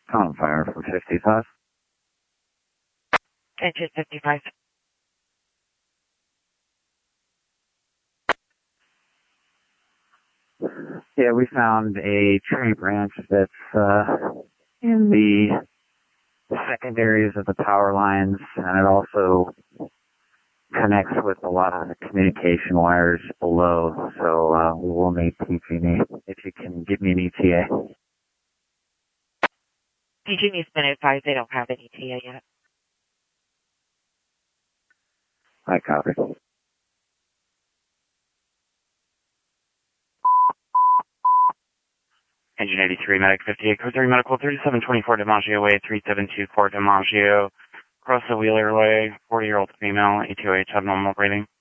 On fire for 55. Engine 55. Yeah, we found a tree branch that's in the secondaries of the power lines, and it also connects with a lot of the communication wires below, so we will need PG&E. If you can give me an ETA. PG&E's been advised they don't have any TA yet. I copy. Engine 83, Medic 58, Code 3 Medical 3724 DiMaggio Way, 3724 DiMaggio, across the Wheeler Way, 40-year-old female, ATOH abnormal rating.